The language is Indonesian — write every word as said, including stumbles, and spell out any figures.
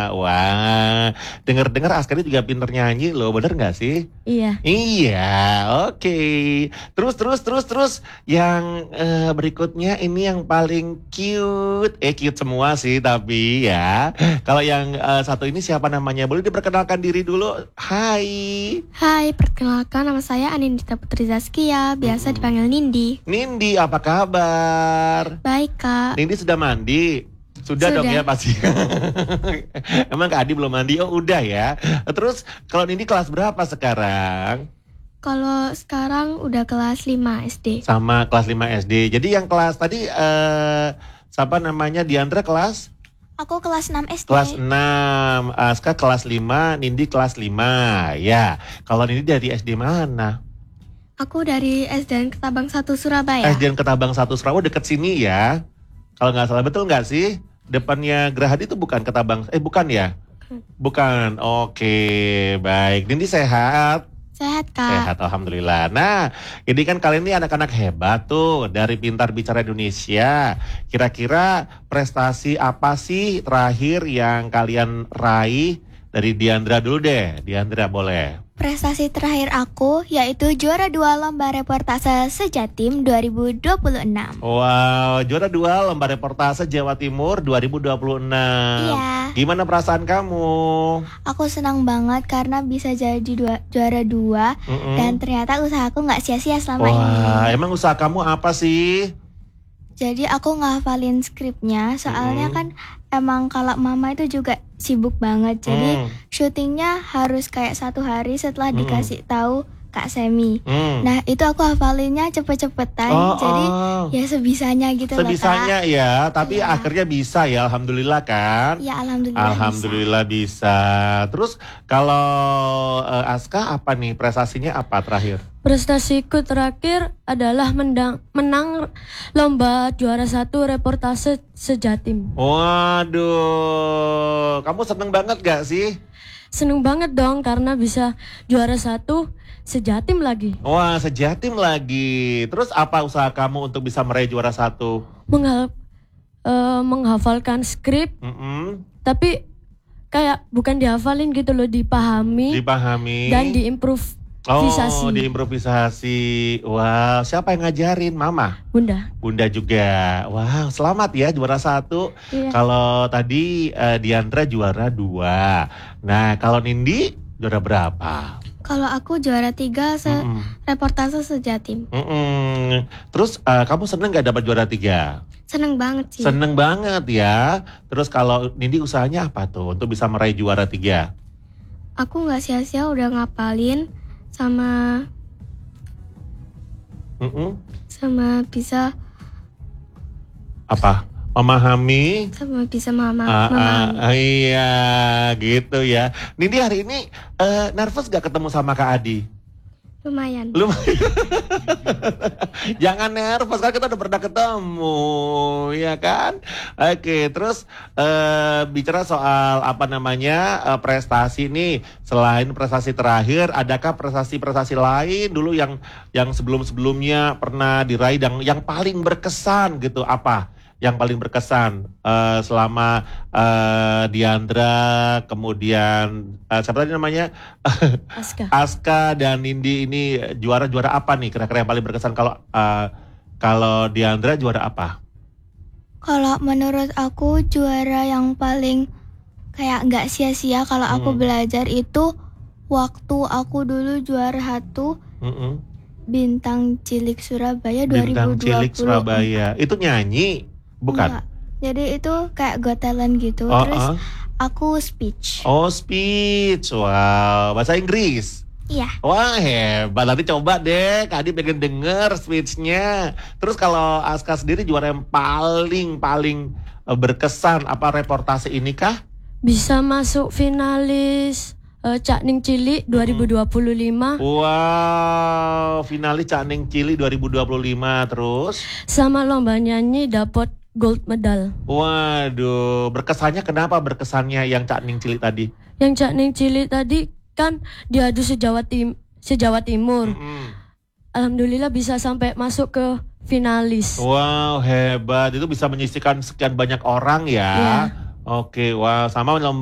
Wah, denger-dengar Aska ini juga pinter nyanyi loh, bener nggak sih? Iya. Iya, oke. Terus, terus, terus, terus. Yang eh, berikutnya ini yang paling cute. Eh, cute semua sih, tapi ya. Kalau yang eh, satu ini siapa namanya? Boleh diperkenalkan diri dulu? Hai. Hai, perkenalkan nama saya Anindita Putri Zaskia, biasa Mm-mm. dipanggil Nindi. Nindi, apa kabar? Baik, Kak. Nindi sudah mandi? Sudah, Sudah. dong ya pasti. Emang Kak Adi belum mandi? Oh udah ya. Terus kalau Nindi kelas berapa sekarang? Kalau sekarang udah kelas lima S D. Sama kelas lima S D. Jadi yang kelas tadi eh siapa namanya? Diandra kelas? Aku kelas enam S D. Kelas enam. Aska kelas lima, Nindi kelas lima. Ya. Kalau Nindi dari S D mana? Aku dari S D N Ketabang satu Surabaya. S D N Ketabang satu Surabaya, deket sini ya. Kalau nggak salah, betul nggak sih? Depannya Gerahadi itu bukan Ketabang, eh bukan ya? Bukan, oke, baik. Nindi sehat? Sehat, Kak. Sehat, alhamdulillah. Nah, ini kan kalian ini anak-anak hebat tuh dari Pintar Bicara Indonesia. Kira-kira prestasi apa sih terakhir yang kalian raih? Dari Diandra dulu deh, Diandra boleh. Prestasi terakhir aku yaitu juara dua lomba reportase Sejatim dua ribu dua puluh enam. Wow, juara dua lomba reportase Jawa Timur dua ribu dua puluh enam. Iya. Gimana perasaan kamu? Aku senang banget karena bisa jadi dua, juara dua Mm-mm. dan ternyata usahaku nggak sia-sia selama ini. Wah, emang usaha kamu apa sih? Jadi aku ngehafalin skripnya, soalnya Mm. kan emang kalau mama itu juga sibuk banget. Jadi Mm. syutingnya harus kayak satu hari setelah Mm. dikasih tahu Kak Semi. Mm. Nah itu aku hafalinnya cepet-cepetan, Oh, jadi oh. ya sebisanya gitu loh, Kak. Sebisanya ya, tapi Iya. akhirnya bisa ya, alhamdulillah kan? Ya alhamdulillah, Alhamdulillah bisa. Terus kalau eh, Aska apa nih prestasinya apa terakhir? Prestasiku terakhir adalah mendang, menang lomba juara satu reportase Sejatim. Waduh, kamu seneng banget gak sih? Seneng banget dong karena bisa juara satu Sejatim lagi. Wah, Sejatim lagi. Terus apa usaha kamu untuk bisa meraih juara satu? Menghal, eh, menghafalkan skrip, Mm-mm. tapi kayak bukan dihafalin gitu loh, dipahami Dipahami. dan diimprove. Oh, Visasi. diimprovisasi. Wow, siapa yang ngajarin? Mama? Bunda. Bunda juga. Wow, selamat ya juara satu. Iya. Kalau tadi eh, Diandra juara dua. Nah, kalau Nindi juara berapa? Kalau aku juara tiga se Mm-mm. reportase Sejatim. Mm-mm. Terus eh, kamu seneng gak dapat juara tiga? Seneng banget sih. Seneng banget ya. Terus kalau Nindi usahanya apa tuh untuk bisa meraih juara tiga? Aku nggak sia-sia udah ngapalin sama Mm-mm. sama bisa Apa? Memahami? sama bisa mama Ah, memahami. ah, iya, gitu ya. Nindi hari ini eh, nervous gak ketemu sama Kak Adi? Lumayan. Lumayan. Jangan nervous, kan kita udah pernah ketemu, ya kan? Oke, terus eh, bicara soal apa namanya eh, prestasi nih, selain prestasi terakhir, adakah prestasi-prestasi lain dulu yang yang sebelum-sebelumnya pernah diraih dan yang paling berkesan gitu apa? Yang paling berkesan eh, selama eh, Diandra, kemudian eh, siapa tadi namanya? Aska. Aska dan Nindi ini juara-juara apa nih kira-kira yang paling berkesan? Kalau uh, kalau Diandra juara apa? Kalau menurut aku juara yang paling kayak nggak sia-sia kalau aku Hmm. belajar itu waktu aku dulu juara satu Mm-mm. Bintang Cilik Surabaya dua ribu Bintang dua puluh. Cilik Surabaya. Itu nyanyi, bukan? Enggak. Jadi itu kayak Got Talent gitu. Oh, Terus oh. aku speech. Oh, speech. Wow, bahasa Inggris. Iya. Wah, hebat. Nanti coba deh, Kak Adi pengen denger speech-nya. Terus kalau Aska sendiri juara yang paling paling eh, berkesan apa reportase ini kah? Bisa masuk finalis eh, Cak Ning Cilik dua ribu dua puluh lima. Wow, finalis Cak Ning Cilik dua ribu dua puluh lima terus. Sama lomba nyanyi dapat gold medal. Waduh, berkesannya kenapa berkesannya yang Cak Ning Cilik tadi? Yang Cak Ning Cilik tadi kan diadu sejawa tim sejawa Timur. Mm-mm. Alhamdulillah bisa sampai masuk ke finalis. Wow, hebat. Itu bisa menyisikan sekian banyak orang ya. Iya. Oke, wow, sama lomba